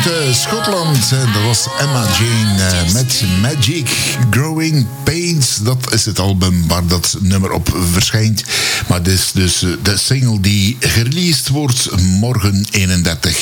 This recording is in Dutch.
Schotland. Dat was Emma Jane met Magic Growing Pains. Dat is het album waar dat nummer op verschijnt. Maar dit is dus de single die gereleased wordt morgen 31